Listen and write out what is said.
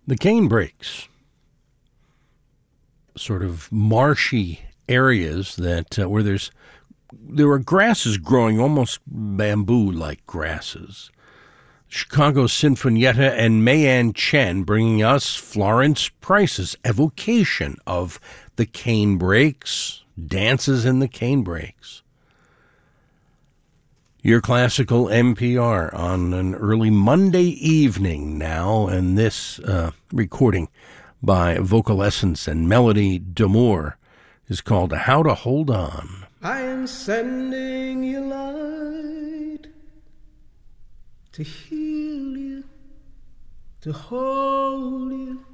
The Canebrake, sort of marshy areas that where there are grasses growing, almost bamboo-like grasses. Chicago Sinfonietta and Mayan Chen bringing us Florence Price's evocation of the Canebrakes, dances in the Canebrakes. Your classical NPR on an early Monday evening now, and this recording by Vocal Essence and Melody Damour is called How to Hold On. I am sending you light to heal you, to hold you,